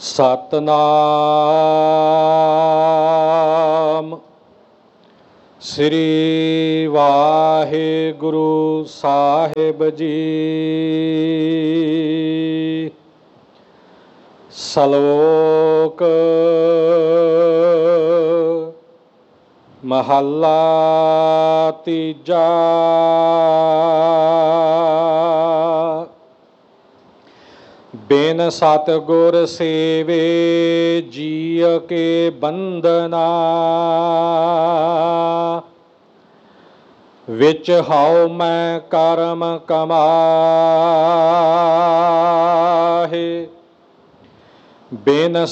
ਸਤਨਾਮ ਸ੍ਰੀ ਵਾਹਿਗੁਰੂ ਸਾਹਿਬ ਜੀ। ਸ਼ਲੋਕ ਮਹੱਲਾ ਤੀਜਾ। ਬਿਨ ਸਤਿਗੁਰ ਸੇਵੇ ਜੀਅ ਕੇ ਬੰਧਨਾ, ਵਿੱਚ ਹਉ ਮੈਂ ਕਰਮ ਕਮਾਹੇ। ਬਿਨ